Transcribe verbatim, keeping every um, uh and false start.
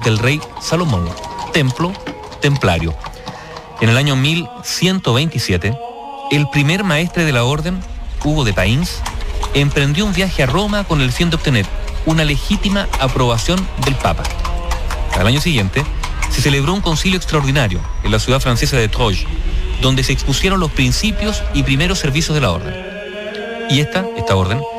del rey Salomón, templo templario. En el año mil ciento veintisiete, el primer maestre de la orden, Hugo de Pains, emprendió un viaje a Roma con el fin de obtener una legítima aprobación del Papa. Al año siguiente, se celebró un concilio extraordinario en la ciudad francesa de Troyes, donde se expusieron los principios y primeros servicios de la orden. Y esta, esta orden